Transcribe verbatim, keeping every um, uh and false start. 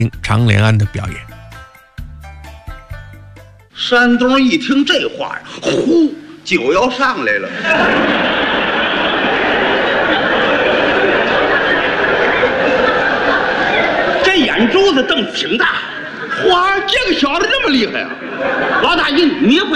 常连安的表演。 山东一听这话呀，呼，酒要上来了。这眼珠子瞪挺大，哇，这个小子这么厉害啊！老大，你你会。